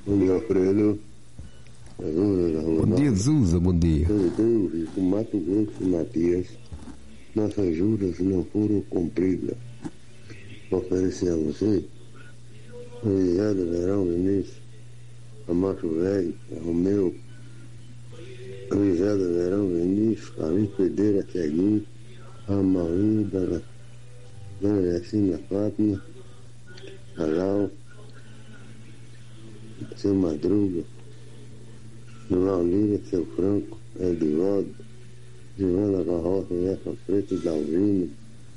Bom dia, Alfredo. Ajuda da rua Bom dia, Zusa, bom dia. Deus, o Mato Grosso, Matias, nossas juras não foram cumpridas. Oferecer a você, Obrigado, Verão, Vinícius, Camacho Velho, Romeu, Obrigado, Verão, Vinícius, Carlinhos Pereira, Ceguinho, Amauri, Dona Yacina Fátima, Alau, Seu Madruga, João Lira, Seu Franco, Edivaldo, Giovana Carroça, Jefa Preto, Dalvino,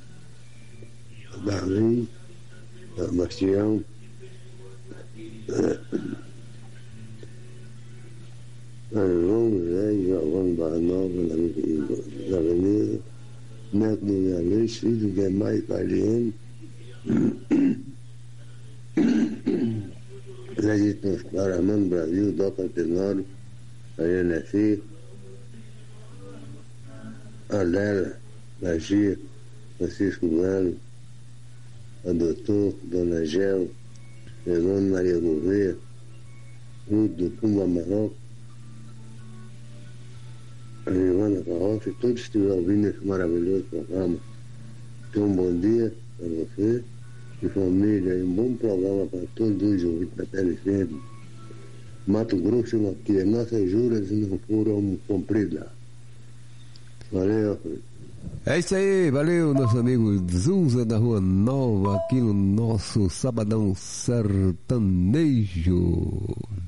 Davi, Bastião, João José, Giovanni Barra Nova, na Avenida, Neto de Galês, filho de Mai Caliene, Legítimos para Armando Brasil, Doca Tenório, Ariana F, Adela, Magia, Francisco Melo, a doutor, Dona Gel, Fernando Maria Gouveia, Ruto do Pumba Marroco, a Giovana Carroça, e todos que estiverem ouvindo esse maravilhoso programa. Então, um bom dia para você e família, e um bom programa para todos os ouvintes da TLC. Mato Grosso e Matias, nossas juras não foram cumpridas. Valeu, Alfredo. É isso aí, valeu, nosso amigo Zusa da Rua Nova, aqui no nosso Sabadão Sertanejo.